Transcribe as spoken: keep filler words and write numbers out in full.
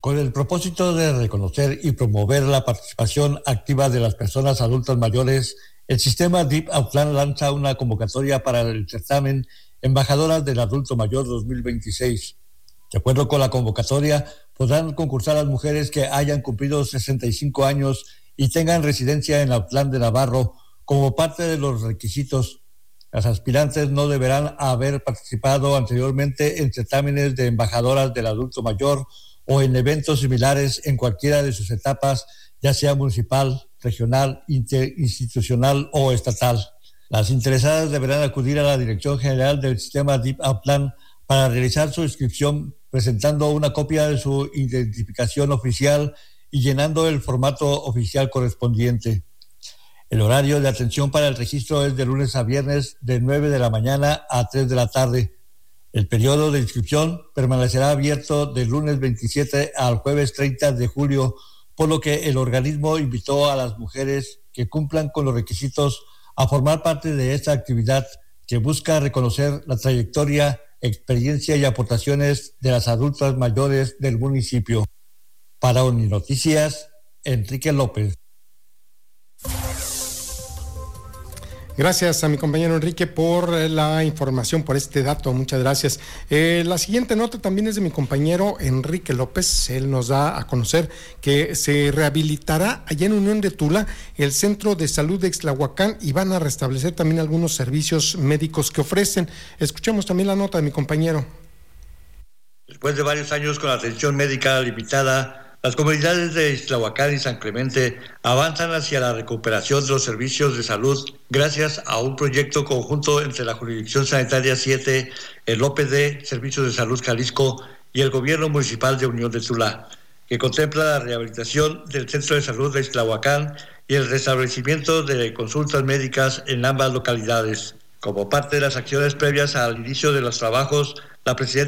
Con el propósito de reconocer y promover la participación activa de las personas adultas mayores, el sistema D I P Autlán lanza una convocatoria para el certamen Embajadoras del Adulto Mayor dos mil veintiséis. De acuerdo con la convocatoria, podrán concursar las mujeres que hayan cumplido sesenta y cinco años y tengan residencia en Autlán de Navarro como parte de los requisitos. Las aspirantes no deberán haber participado anteriormente en certámenes de embajadoras del adulto mayor o en eventos similares en cualquiera de sus etapas, ya sea municipal, regional, interinstitucional o estatal. Las interesadas deberán acudir a la Dirección General del Sistema D I P Autlán para realizar su inscripción, presentando una copia de su identificación oficial y llenando el formato oficial correspondiente. El horario de atención para el registro es de lunes a viernes de nueve de la mañana a tres de la tarde. El periodo de inscripción permanecerá abierto del lunes veintisiete al jueves treinta de julio, por lo que el organismo invitó a las mujeres que cumplan con los requisitos a formar parte de esta actividad que busca reconocer la trayectoria, experiencia y aportaciones de las adultas mayores del municipio. Para Uninoticias, Enrique López. Gracias a mi compañero Enrique por la información, por este dato, muchas gracias. Eh, la siguiente nota también es de mi compañero Enrique López. Él nos da a conocer que se rehabilitará allá en Unión de Tula el Centro de Salud de Ixtlahuacán y van a restablecer también algunos servicios médicos que ofrecen. Escuchemos también la nota de mi compañero. Después de varios años con atención médica limitada, las comunidades de Ixtlahuacán y San Clemente avanzan hacia la recuperación de los servicios de salud gracias a un proyecto conjunto entre la Jurisdicción Sanitaria siete, el O P D, Servicios de Salud Jalisco y el Gobierno Municipal de Unión de Tula, que contempla la rehabilitación del Centro de Salud de Ixtlahuacán y el restablecimiento de consultas médicas en ambas localidades. Como parte de las acciones previas al inicio de los trabajos, la presidenta